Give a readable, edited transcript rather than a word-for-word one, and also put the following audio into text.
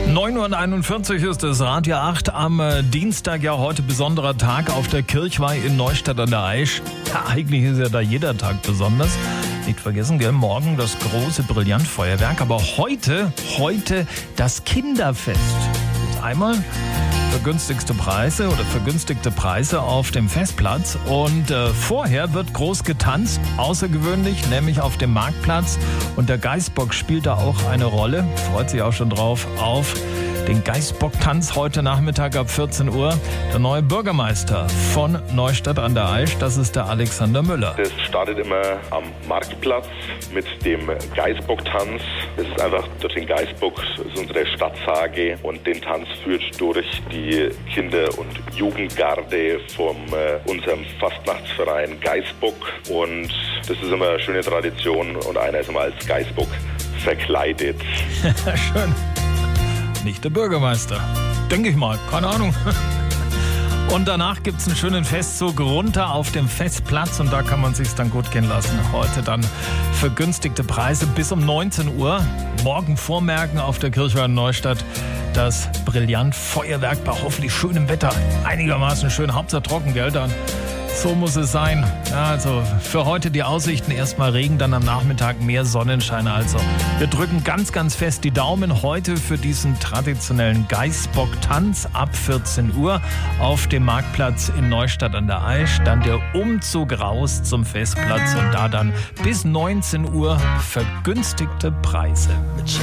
9:41 Uhr ist es, Radio 8 am Dienstag, ja heute besonderer Tag auf der Kirchweih in Neustadt an der Aisch. Ja, eigentlich ist ja da jeder Tag besonders. Nicht vergessen, gell, morgen das große Brillantfeuerwerk, aber heute das Kinderfest. Und einmal vergünstigte Preise auf dem Festplatz und vorher wird groß getanzt, außergewöhnlich, nämlich auf dem Marktplatz, und der Geißbock spielt da auch eine Rolle, freut sich auch schon drauf auf den Geißbock-Tanz heute Nachmittag ab 14 Uhr. Der neue Bürgermeister von Neustadt an der Aisch, das ist der Alexander Müller. Das startet immer am Marktplatz mit dem Geißbock-Tanz. Das ist einfach durch den Geißbock, das ist unsere Stadtsage, und den Tanz führt durch die Kinder- und Jugendgarde von unserem Fastnachtsverein Geißbock, und das ist immer eine schöne Tradition, und einer ist immer als Geißbock verkleidet. Schön. Nicht der Bürgermeister. Denke ich mal, keine Ahnung. Und danach gibt es einen schönen Festzug runter auf dem Festplatz, und da kann man sich's dann gut gehen lassen. Heute dann vergünstigte Preise bis um 19 Uhr. Morgen vormerken auf der Kirchweih in Neustadt das Brillantfeuerwerk bei hoffentlich schönem Wetter. Einigermaßen schön, Hauptsache trocken, gell, dann. So muss es sein. Ja, also für heute die Aussichten: erstmal Regen, dann am Nachmittag mehr Sonnenschein. Also wir drücken ganz, ganz fest die Daumen heute für diesen traditionellen Geißbock-Tanz ab 14 Uhr auf dem Marktplatz in Neustadt an der Aisch. Dann der Umzug raus zum Festplatz und da dann bis 19 Uhr vergünstigte Preise.